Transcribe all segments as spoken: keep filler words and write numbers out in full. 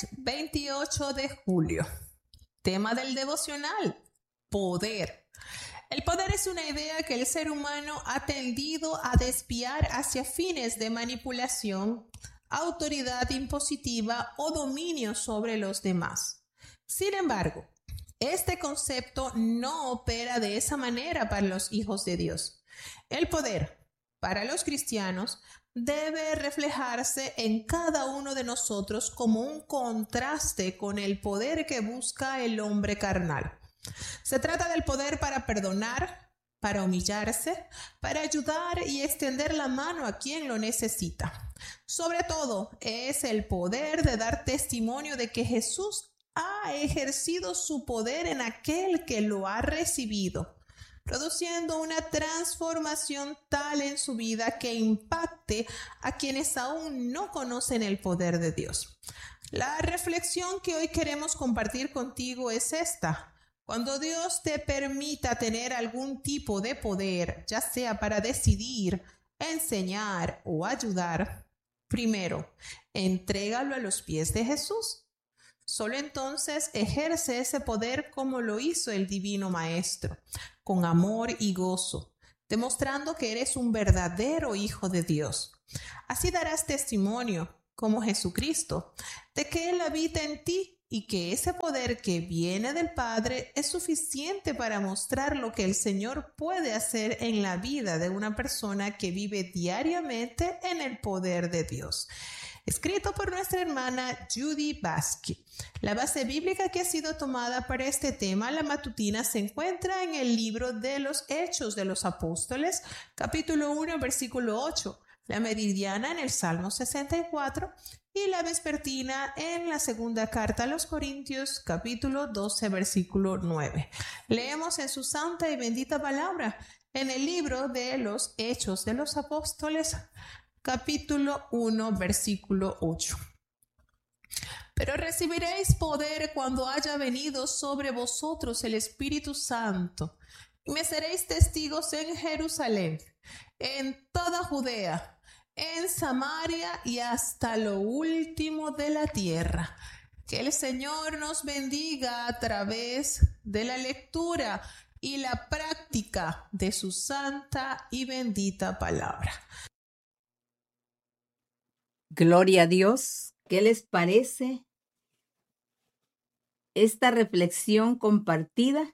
Lunes veintiocho de julio. Tema del devocional: poder. El poder es una idea que el ser humano ha tendido a desviar hacia fines de manipulación, autoridad impositiva o dominio sobre los demás. Sin embargo, este concepto no opera de esa manera para los hijos de Dios. El poder, para los cristianos, debe reflejarse en cada uno de nosotros como un contraste con el poder que busca el hombre carnal. Se trata del poder para perdonar, para humillarse, para ayudar y extender la mano a quien lo necesita. Sobre todo, es el poder de dar testimonio de que Jesús ha ejercido su poder en aquel que lo ha recibido, produciendo una transformación tal en su vida que impacte a quienes aún no conocen el poder de Dios. La reflexión que hoy queremos compartir contigo es esta: cuando Dios te permita tener algún tipo de poder, ya sea para decidir, enseñar o ayudar, primero, entrégalo a los pies de Jesús. Solo entonces ejerce ese poder como lo hizo el Divino Maestro, con amor y gozo, demostrando que eres un verdadero hijo de Dios. Así darás testimonio, como Jesucristo, de que Él habita en ti y que ese poder que viene del Padre es suficiente para mostrar lo que el Señor puede hacer en la vida de una persona que vive diariamente en el poder de Dios. Escrito por nuestra hermana Judy Baski. La base bíblica que ha sido tomada para este tema, la matutina, se encuentra en el libro de los Hechos de los Apóstoles, capítulo uno, versículo ocho, la meridiana en el Salmo sesenta y cuatro y la vespertina en la segunda carta a los Corintios, capítulo doce, versículo nueve. Leemos en su santa y bendita palabra en el libro de los Hechos de los Apóstoles, capítulo uno, versículo ocho. Pero recibiréis poder cuando haya venido sobre vosotros el Espíritu Santo, y me seréis testigos en Jerusalén, en toda Judea, en Samaria y hasta lo último de la tierra. Que el Señor nos bendiga a través de la lectura y la práctica de su santa y bendita palabra. Gloria a Dios. ¿Qué les parece esta reflexión compartida?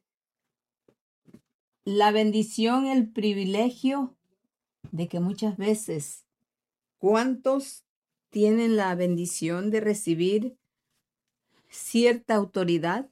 La bendición, el privilegio de que muchas veces, ¿cuántos tienen la bendición de recibir cierta autoridad?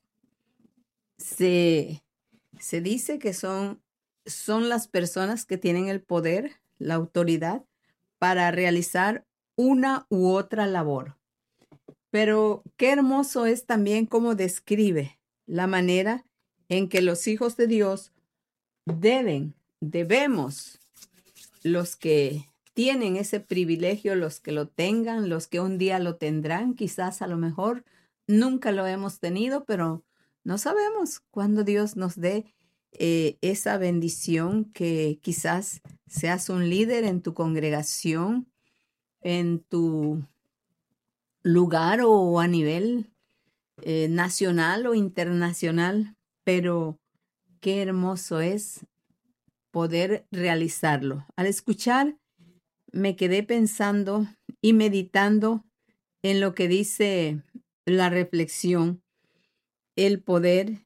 Se, se dice que son, son las personas que tienen el poder, la autoridad, para realizar una u otra labor. Pero qué hermoso es también cómo describe la manera en que los hijos de Dios deben, debemos, los que tienen ese privilegio, los que lo tengan, los que un día lo tendrán, quizás a lo mejor nunca lo hemos tenido, pero no sabemos cuándo Dios nos dé eh, esa bendición, que quizás seas un líder en tu congregación, en tu lugar o a nivel eh, nacional o internacional, pero qué hermoso es poder realizarlo. Al escuchar, me quedé pensando y meditando en lo que dice la reflexión, el poder.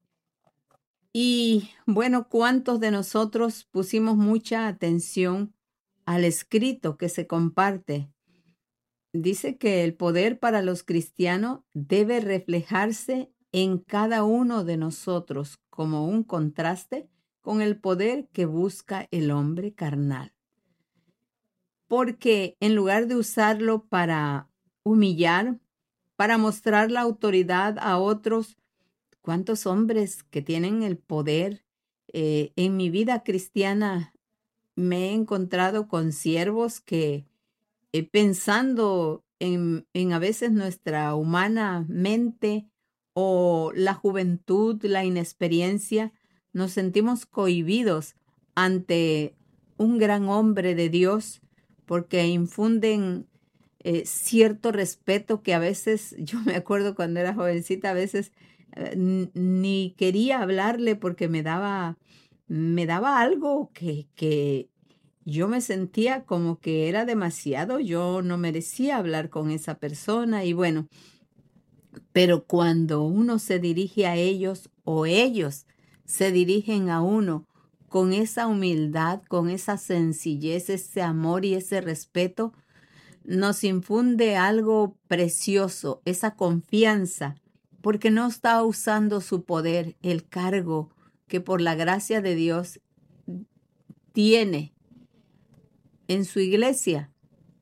Y bueno, ¿cuántos de nosotros pusimos mucha atención al escrito que se comparte? Dice que el poder para los cristianos debe reflejarse en cada uno de nosotros como un contraste con el poder que busca el hombre carnal. Porque en lugar de usarlo para humillar, para mostrar la autoridad a otros, ¿cuántos hombres que tienen el poder? Eh, en mi vida cristiana me he encontrado con siervos que Eh, pensando en, en a veces nuestra humana mente o la juventud, la inexperiencia, nos sentimos cohibidos ante un gran hombre de Dios porque infunden eh, cierto respeto que a veces, yo me acuerdo cuando era jovencita, a veces eh, ni quería hablarle porque me daba, me daba algo que, que yo me sentía como que era demasiado, yo no merecía hablar con esa persona y bueno, pero cuando uno se dirige a ellos o ellos se dirigen a uno con esa humildad, con esa sencillez, ese amor y ese respeto, nos infunde algo precioso, esa confianza, porque no está usando su poder, el cargo que por la gracia de Dios tiene en su iglesia.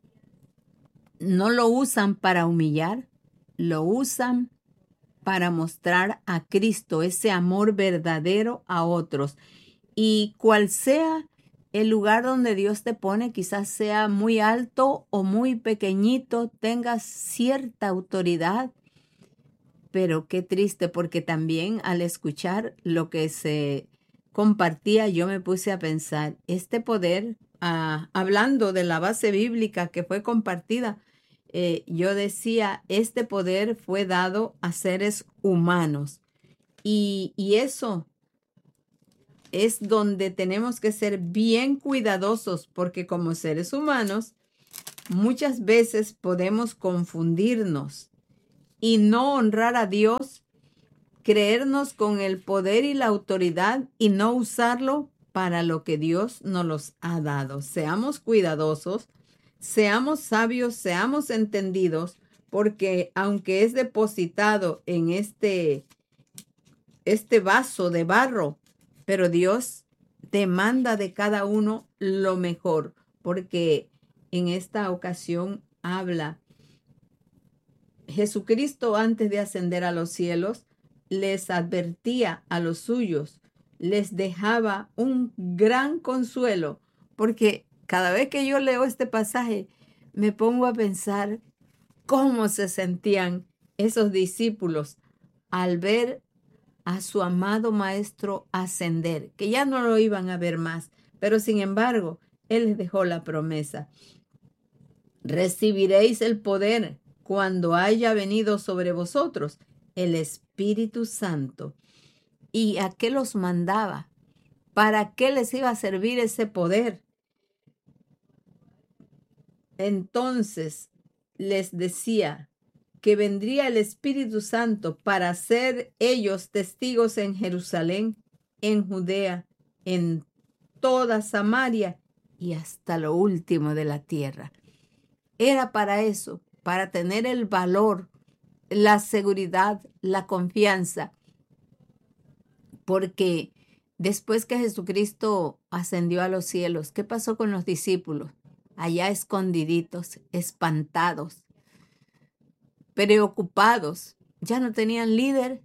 No lo usan para humillar, lo usan para mostrar a Cristo, ese amor verdadero a otros. Y cual sea el lugar donde Dios te pone, quizás sea muy alto o muy pequeñito, tengas cierta autoridad, pero qué triste, porque también al escuchar lo que se compartía, yo me puse a pensar, este poder, ah, hablando de la base bíblica que fue compartida, eh, yo decía, este poder fue dado a seres humanos. Y, y eso es donde tenemos que ser bien cuidadosos, porque como seres humanos, muchas veces podemos confundirnos y no honrar a Dios, creernos con el poder y la autoridad y no usarlo para lo que Dios nos los ha dado. Seamos cuidadosos, seamos sabios, seamos entendidos, porque aunque es depositado en este, este vaso de barro, pero Dios demanda de cada uno lo mejor, porque en esta ocasión habla Jesucristo antes de ascender a los cielos, les advertía a los suyos, les dejaba un gran consuelo, porque cada vez que yo leo este pasaje, me pongo a pensar cómo se sentían esos discípulos al ver a su amado maestro ascender, que ya no lo iban a ver más, pero sin embargo, él les dejó la promesa. Recibiréis el poder cuando haya venido sobre vosotros el Espíritu Santo. ¿Y a qué los mandaba? ¿Para qué les iba a servir ese poder? Entonces les decía que vendría el Espíritu Santo para ser ellos testigos en Jerusalén, en Judea, en toda Samaria y hasta lo último de la tierra. Era para eso, para tener el valor, la seguridad, la confianza, porque después que Jesucristo ascendió a los cielos, ¿qué pasó con los discípulos? Allá escondiditos, espantados, preocupados, ya no tenían líder.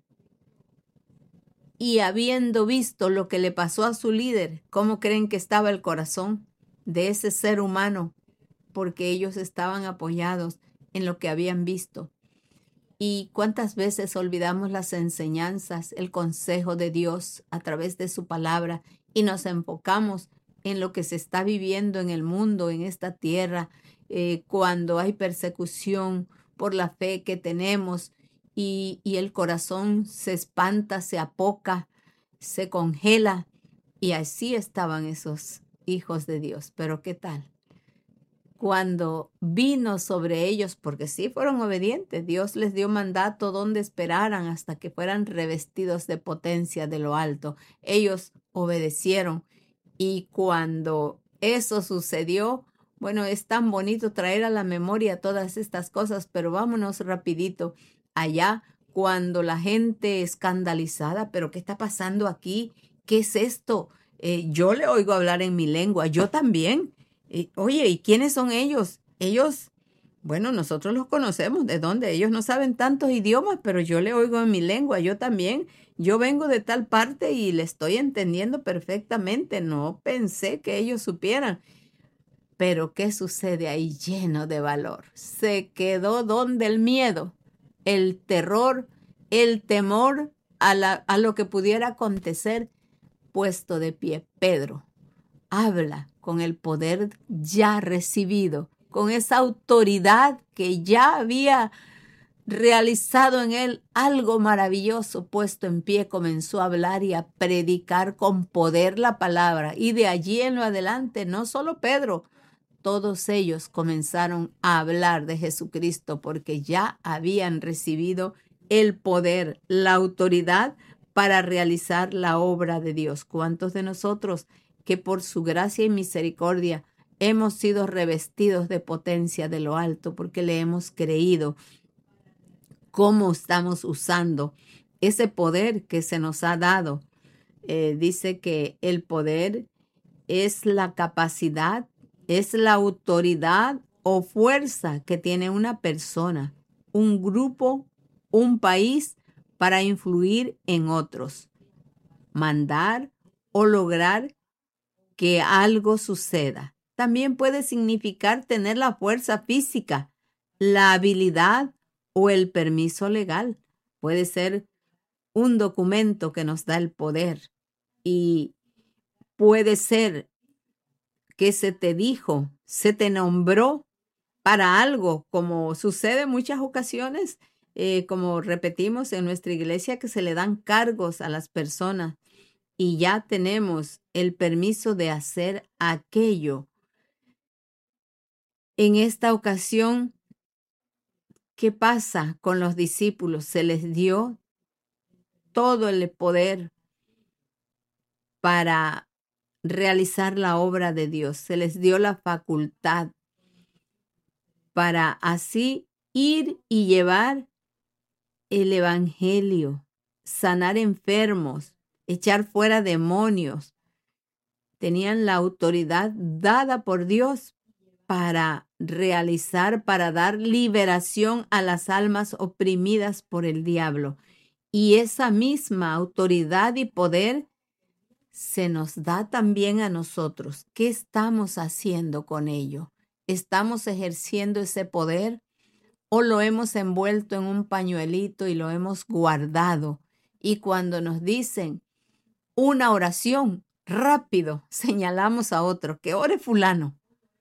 Y habiendo visto lo que le pasó a su líder, ¿cómo creen que estaba el corazón de ese ser humano? Porque ellos estaban apoyados en lo que habían visto. ¿Y cuántas veces olvidamos las enseñanzas, el consejo de Dios a través de su palabra y nos enfocamos en lo que se está viviendo en el mundo, en esta tierra, eh, cuando hay persecución por la fe que tenemos y, y el corazón se espanta, se apoca, se congela? Y así estaban esos hijos de Dios. Pero ¿qué tal? Cuando vino sobre ellos, porque sí fueron obedientes, Dios les dio mandato donde esperaran hasta que fueran revestidos de potencia de lo alto. Ellos obedecieron y cuando eso sucedió, bueno, es tan bonito traer a la memoria todas estas cosas, pero vámonos rapidito allá cuando la gente escandalizada, pero ¿qué está pasando aquí? ¿Qué es esto? Eh, yo le oigo hablar en mi lengua, yo también. Eh, oye, ¿y quiénes son ellos? Ellos, bueno, nosotros los conocemos. ¿De dónde? Ellos no saben tantos idiomas, pero yo le oigo en mi lengua, yo también. Yo vengo de tal parte y le estoy entendiendo perfectamente. No pensé que ellos supieran. Pero ¿qué sucede ahí? Lleno de valor. Se quedó donde el miedo, el terror, el temor a, la, a lo que pudiera acontecer, puesto de pie. Pedro habla con el poder ya recibido, con esa autoridad que ya había realizado en él algo maravilloso, puesto en pie, comenzó a hablar y a predicar con poder la palabra. Y de allí en lo adelante, no solo Pedro, todos ellos comenzaron a hablar de Jesucristo porque ya habían recibido el poder, la autoridad para realizar la obra de Dios. ¿Cuántos de nosotros que por su gracia y misericordia hemos sido revestidos de potencia de lo alto porque le hemos creído? ¿Cómo estamos usando ese poder que se nos ha dado? Eh, dice que el poder es la capacidad, es la autoridad o fuerza que tiene una persona, un grupo, un país para influir en otros, mandar o lograr que algo suceda. También puede significar tener la fuerza física, la habilidad o el permiso legal. Puede ser un documento que nos da el poder y puede ser que se te dijo, se te nombró para algo, como sucede en muchas ocasiones, eh, como repetimos en nuestra iglesia, que se le dan cargos a las personas y ya tenemos el permiso de hacer aquello. En esta ocasión, ¿qué pasa con los discípulos? Se les dio todo el poder para realizar la obra de Dios. Se les dio la facultad para así ir y llevar el evangelio, sanar enfermos, echar fuera demonios. Tenían la autoridad dada por Dios para realizar, para dar liberación a las almas oprimidas por el diablo. Y esa misma autoridad y poder se nos da también a nosotros. ¿Qué estamos haciendo con ello? ¿Estamos ejerciendo ese poder o lo hemos envuelto en un pañuelito y lo hemos guardado? Y cuando nos dicen una oración, rápido señalamos a otro, que ore fulano,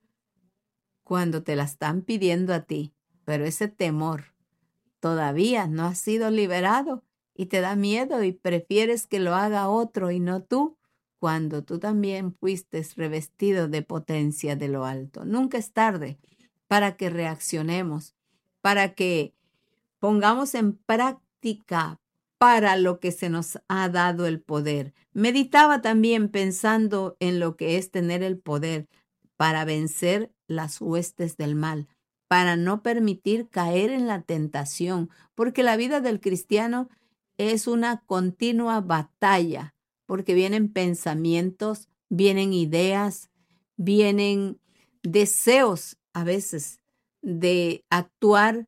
cuando te la están pidiendo a ti, pero ese temor todavía no ha sido liberado y te da miedo y prefieres que lo haga otro y no tú, cuando tú también fuiste revestido de potencia de lo alto. Nunca es tarde para que reaccionemos, para que pongamos en práctica para lo que se nos ha dado el poder. Meditaba también pensando en lo que es tener el poder para vencer las huestes del mal, para no permitir caer en la tentación, porque la vida del cristiano es una continua batalla, porque vienen pensamientos, vienen ideas, vienen deseos a veces de actuar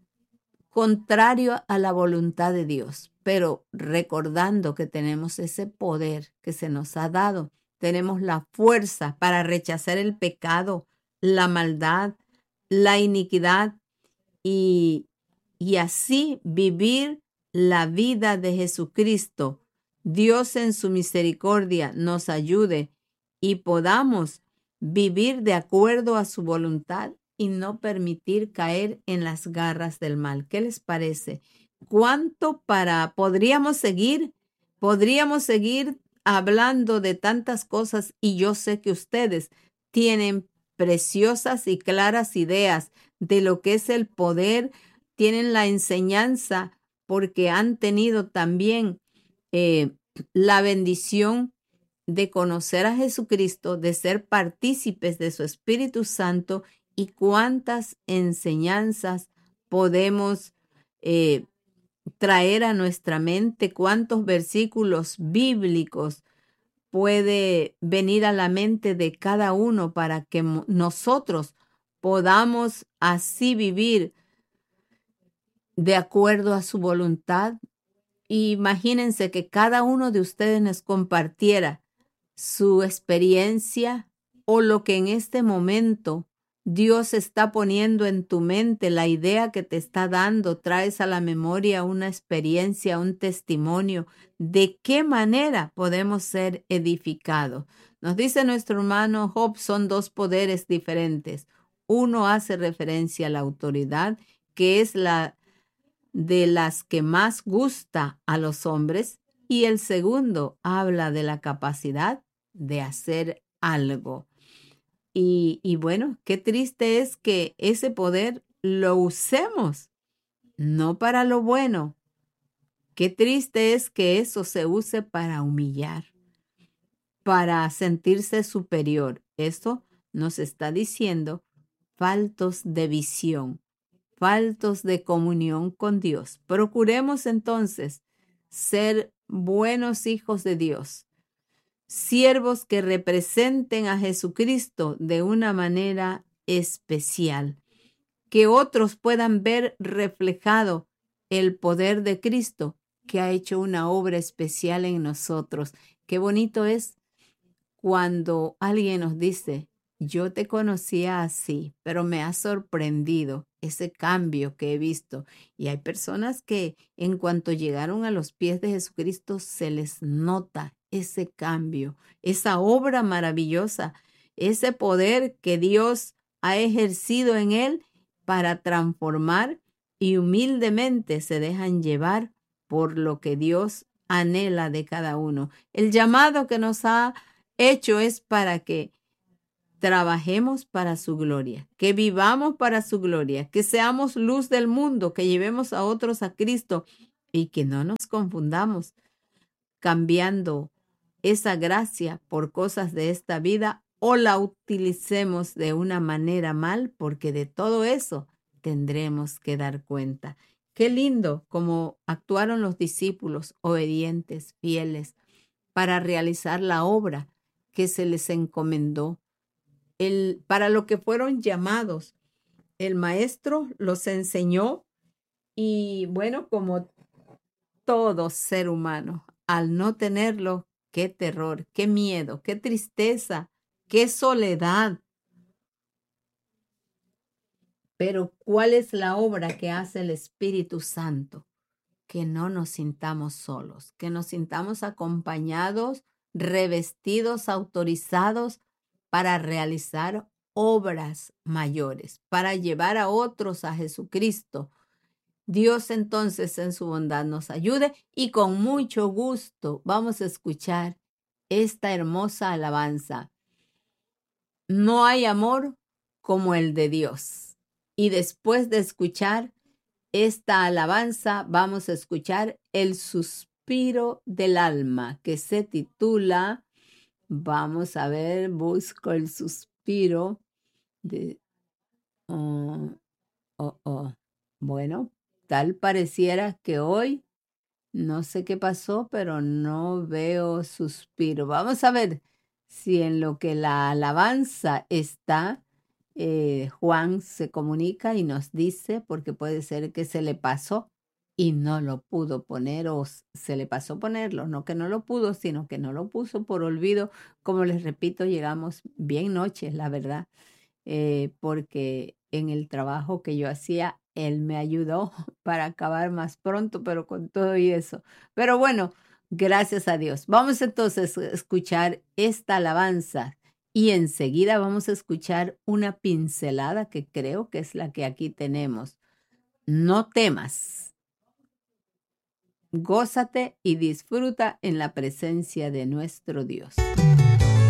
contrario a la voluntad de Dios, pero recordando que tenemos ese poder que se nos ha dado, tenemos la fuerza para rechazar el pecado, la maldad, la iniquidad y, y así vivir la vida de Jesucristo. Dios en su misericordia nos ayude y podamos vivir de acuerdo a su voluntad y no permitir caer en las garras del mal. ¿Qué les parece? ¿Cuánto para podríamos seguir? Podríamos seguir hablando de tantas cosas y yo sé que ustedes tienen preciosas y claras ideas de lo que es el poder, tienen la enseñanza porque han tenido también eh, la bendición de conocer a Jesucristo, de ser partícipes de su Espíritu Santo y cuántas enseñanzas podemos eh, traer a nuestra mente, cuántos versículos bíblicos puede venir a la mente de cada uno para que nosotros podamos así vivir de acuerdo a su voluntad. Imagínense que cada uno de ustedes nos compartiera su experiencia o lo que en este momento Dios está poniendo en tu mente, la idea que te está dando, traes a la memoria una experiencia, un testimonio de qué manera podemos ser edificados. Nos dice nuestro hermano Job, son dos poderes diferentes. Uno hace referencia a la autoridad, que es la de las que más gusta a los hombres, y el segundo habla de la capacidad de hacer algo. Y, y bueno, qué triste es que ese poder lo usemos, no para lo bueno. Qué triste es que eso se use para humillar, para sentirse superior. Esto nos está diciendo faltos de visión, faltos de comunión con Dios. Procuremos entonces ser buenos hijos de Dios, siervos que representen a Jesucristo de una manera especial, que otros puedan ver reflejado el poder de Cristo, que ha hecho una obra especial en nosotros. Qué bonito es cuando alguien nos dice: yo te conocía así, pero me ha sorprendido ese cambio que he visto. Y hay personas que en cuanto llegaron a los pies de Jesucristo se les nota ese cambio, esa obra maravillosa, ese poder que Dios ha ejercido en él para transformar, y humildemente se dejan llevar por lo que Dios anhela de cada uno. El llamado que nos ha hecho es para que trabajemos para su gloria, que vivamos para su gloria, que seamos luz del mundo, que llevemos a otros a Cristo y que no nos confundamos cambiando esa gracia por cosas de esta vida o la utilicemos de una manera mal, porque de todo eso tendremos que dar cuenta. Qué lindo como actuaron los discípulos obedientes, fieles, para realizar la obra que se les encomendó, el, para lo que fueron llamados. El maestro los enseñó y bueno, como todo ser humano, al no tenerlo, qué terror, qué miedo, qué tristeza, qué soledad. Pero ¿cuál es la obra que hace el Espíritu Santo? Que no nos sintamos solos, que nos sintamos acompañados, revestidos, autorizados para realizar obras mayores, para llevar a otros a Jesucristo. Dios entonces en su bondad nos ayude y con mucho gusto vamos a escuchar esta hermosa alabanza. No hay amor como el de Dios. Y después de escuchar esta alabanza, vamos a escuchar el suspiro del alma, que se titula, vamos a ver, busco el suspiro de, oh, oh, oh. Bueno, tal pareciera que hoy, no sé qué pasó, pero no veo suspiro. Vamos a ver si en lo que la alabanza está, Eh, Juan se comunica y nos dice, porque puede ser que se le pasó y no lo pudo poner, o se le pasó ponerlo, no que no lo pudo, sino que no lo puso por olvido. Como les repito, llegamos bien noches, la verdad, eh, porque en el trabajo que yo hacía, él me ayudó para acabar más pronto, pero con todo y eso. Pero bueno, gracias a Dios. Vamos entonces a escuchar esta alabanza. Y enseguida vamos a escuchar una pincelada que creo que es la que aquí tenemos. No temas. Gózate y disfruta en la presencia de nuestro Dios.